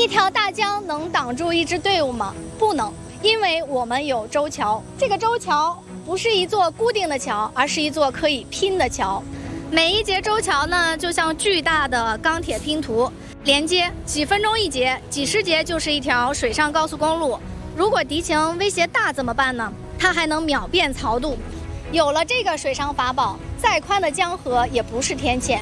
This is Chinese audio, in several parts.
一条大江能挡住一支队伍吗？不能，因为我们有周桥。这个周桥不是一座固定的桥，而是一座可以拼的桥。每一节周桥呢，就像巨大的钢铁拼图，连接几分钟一节，几十节就是一条水上高速公路。如果敌情威胁大怎么办呢？它还能秒变漕渡。有了这个水上法宝，再宽的江河也不是天堑。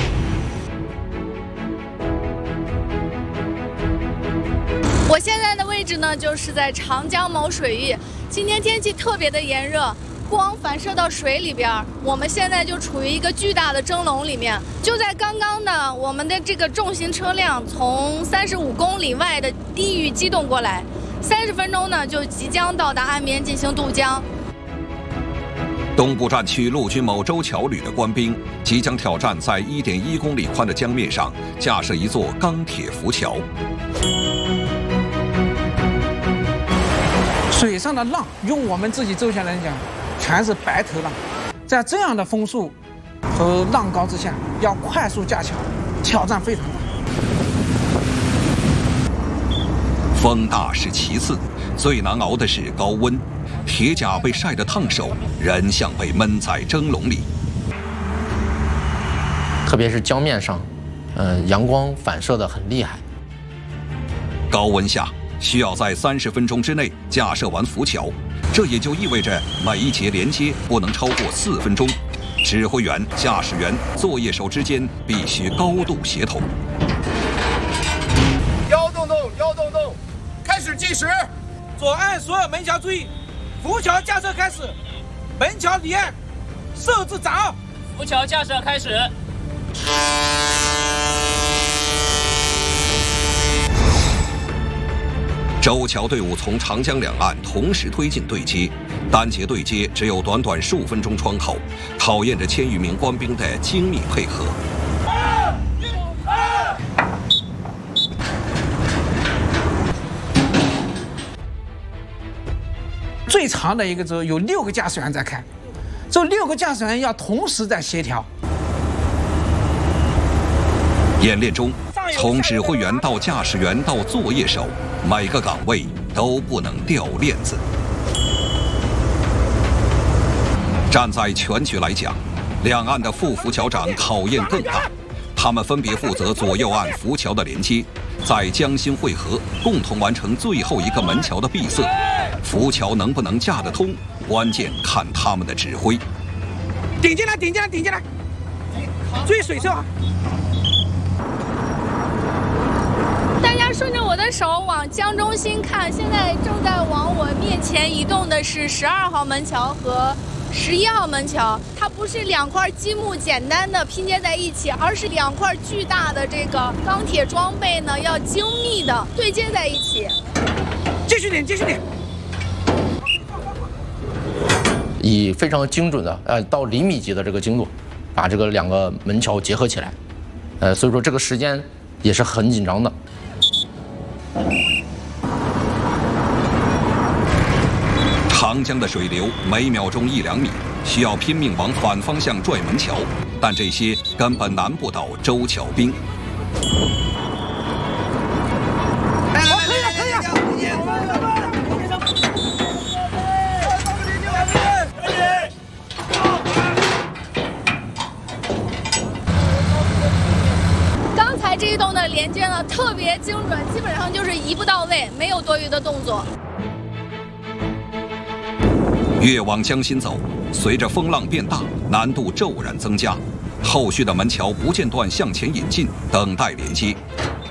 我现在的位置呢，就是在长江某水域。今天天气特别的炎热，光反射到水里边，我们现在就处于一个巨大的蒸笼里面。就在刚刚呢，我们的这个重型车辆从35公里外的地域机动过来，30分钟呢就即将到达岸边进行渡江。 东部战区陆军某周桥旅的官兵即将挑战在1.1公里宽的江面上架设一座钢铁浮桥。 水上的浪，用我们自己周桥来讲，全是白头浪。在这样的风速和浪高之下，要快速架桥，挑战非常大。 风大是其次，最难熬的是高温，铁甲被晒得烫手，人像被闷在蒸笼里。 特别是江面上，阳光反射得很厉害。 高温下，需要在30分钟之内架设完浮桥，这也就意味着每一节连接不能超过4分钟。指挥员、驾驶员、作业手之间必须高度协同。 腰动动，腰动动，开始计时。 左岸所有门桥注意，浮桥架设开始。门桥离岸，设置闸。 浮桥架设开始。 周桥队伍从长江两岸同时推进对接，单节对接只有短短15分钟窗口，考验着1000余名官兵的精密配合。 最长的一个轴有6个驾驶员在开，这6个驾驶员要同时在协调。 演练中，从指挥员到驾驶员到作业手，每个岗位都不能掉链子。站在全局来讲，两岸的副浮桥长考验更大，他们分别负责左右岸浮桥的连接，在江心汇合，共同完成最后一个门桥的闭塞。浮桥能不能架得通，关键看他们的指挥。 顶进来，顶进来，顶进来！注意水车啊！ 大家顺着我的手往江中心看，现在正在往我面前移动的是12号门桥和11号门桥。它不是2块积木简单的拼接在一起，而是2块巨大的这个钢铁装备呢，要精密的对接在一起。 继续点，继续点。 以非常精准的到厘米级的这个精度，把这个2个门桥结合起来。所以说这个时间也是很紧张的。 长江的水流每秒钟1-2米，需要拼命往反方向拽门桥，但这些根本难不倒周桥兵。 刚才这一栋的连接呢，特别精准，基本上就是一步到位，没有多余的动作。 越往江心走，随着风浪变大，难度骤然增加，后续的门桥不间断向前引进，等待连接。